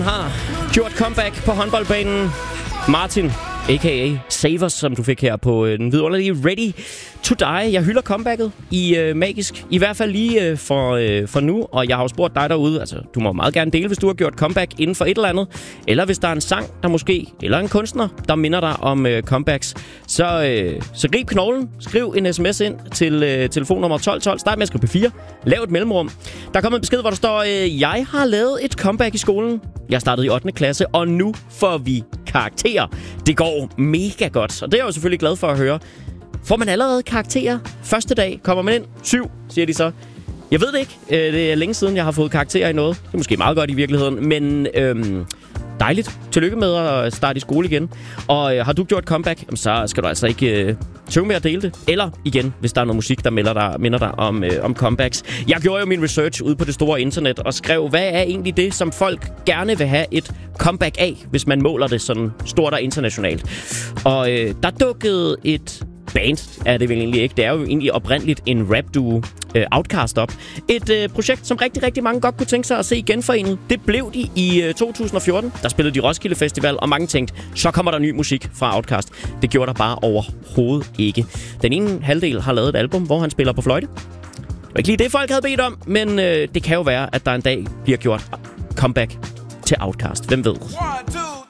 Han har gjort comeback på håndboldbanen. Martin, a.k.a. Savers, som du fik her på den vidunderlige Ready to Die. Jeg hylder comebacket i Magisk. I hvert fald lige for nu. Og jeg har jo spurgt dig derude. Altså, du må meget gerne dele, hvis du har gjort comeback inden for et eller andet. Eller hvis der er en sang, der måske... Eller en kunstner, der minder dig om comebacks. Så grib knoglen. Skriv en sms ind til telefonnummer 1212. Start med at skrive P4. Lav et mellemrum. Der er kommet en besked, hvor der står... Jeg har lavet et comeback i skolen. Jeg startede i 8. klasse, og nu får vi karakterer. Det går mega godt, og det er jeg jo selvfølgelig glad for at høre. Får man allerede karakterer første dag? Kommer man ind? 7, siger de så. Jeg ved det ikke. Det er længe siden, jeg har fået karakterer i noget. Det er måske meget godt i virkeligheden, men dejligt. Tillykke med at starte i skole igen. Og har du gjort comeback, så skal du altså ikke tøve med at dele det. Eller igen, hvis der er noget musik, der minder dig om comebacks. Jeg gjorde jo min research ude på det store internet og skrev, hvad er egentlig det, som folk gerne vil have et comeback af, hvis man måler det sådan stort og internationalt. Og der dukkede et band, er det vel egentlig ikke. Det er jo egentlig oprindeligt en rap-duo, Outkast op. Et projekt, som rigtig, rigtig mange godt kunne tænke sig at se genforenet. Det blev de i 2014. Der spillede de Roskilde Festival, og mange tænkte, så kommer der ny musik fra Outkast. Det gjorde der bare overhovedet ikke. Den ene halvdel har lavet et album, hvor han spiller på fløjte. Det var ikke lige det, folk havde bedt om, men det kan jo være, at der en dag bliver gjort comeback til Outkast. Hvem ved? 1, 2,